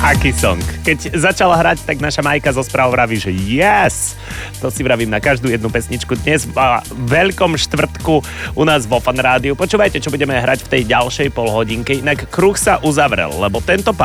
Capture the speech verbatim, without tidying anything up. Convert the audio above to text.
Aký song. Keď začala hrať, tak naša Majka zo správ vraví, že yes! To si vravím na každú jednu pesničku dnes v veľkom štvrtku u nás vo Fan Rádiu. Počúvajte, čo budeme hrať v tej ďalšej polhodinke. Inak kruh sa uzavrel, lebo tento